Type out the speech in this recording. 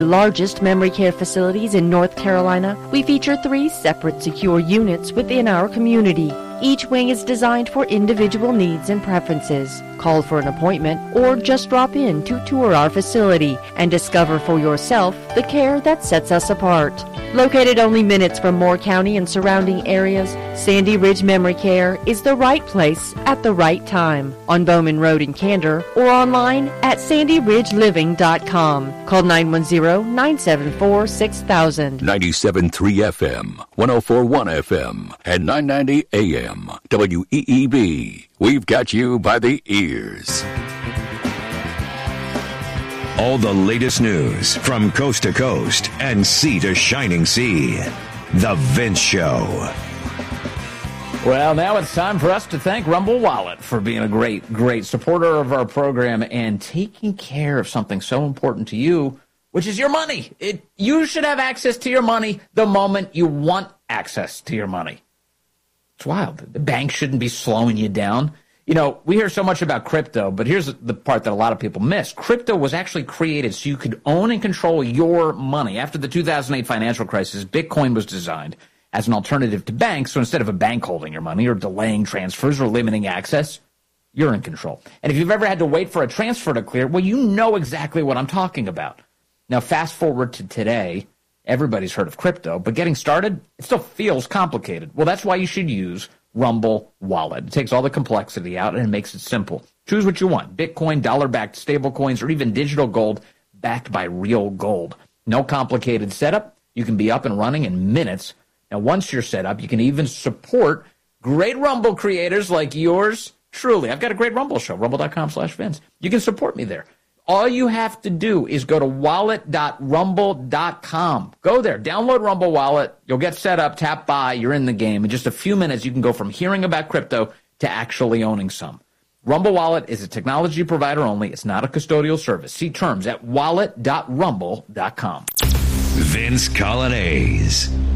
Largest memory care facilities in North Carolina, we feature 3 separate secure units within our community. Each wing is designed for individual needs and preferences. Call for an appointment or just drop in to tour our facility and discover for yourself the care that sets us apart. Located only minutes from Moore County and surrounding areas, Sandy Ridge Memory Care is the right place at the right time on Bowman Road in Candor or online at sandyridgeliving.com. Call 910-974-6000. 97.3 FM, 104.1 FM, and 990 AM. WEEB. We've got you by the ears. All the latest news from coast to coast and sea to shining sea. The Vince Show. Well, now it's time for us to thank Rumble Wallet for being a great supporter of our program and taking care of something so important to you, which is your money. You should have access to your money the moment you want access to your money. It's wild. The bank shouldn't be slowing you down. You know, we hear so much about crypto, but here's the part that a lot of people miss. Crypto was actually created so you could own and control your money. After the 2008 financial crisis, Bitcoin was designed as an alternative to banks. So instead of a bank holding your money or delaying transfers or limiting access, you're in control. And if you've ever had to wait for a transfer to clear, well, you know exactly what I'm talking about. Now, fast forward to today, everybody's heard of crypto, but getting started, it still feels complicated. Well, that's why you should use Rumble Wallet. It takes all the complexity out and it makes it simple. Choose what you want: Bitcoin, dollar-backed stablecoins, or even digital gold backed by real gold. No complicated setup. You can be up and running in minutes. Now, once you're set up, you can even support great Rumble creators like yours truly. I've got a great Rumble show, rumble.com/Vince. You can support me there. All you have to do is go to wallet.rumble.com. Go there, download Rumble Wallet. You'll get set up, tap buy, you're in the game. In just a few minutes, you can go from hearing about crypto to actually owning some. Rumble Wallet is a technology provider only. It's not a custodial service. See terms at wallet.rumble.com. Vince Colonnese.